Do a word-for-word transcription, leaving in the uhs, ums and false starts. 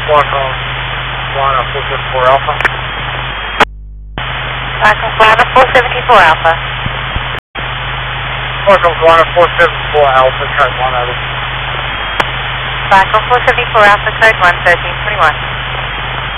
Welcome, Lana four seventy-four Alpha. Welcome, Lana four seventy-four Alpha. Welcome, Lana four seventy-four Alpha, code one over. Welcome, four seventy-four Alpha, code one, thirteen twenty-one.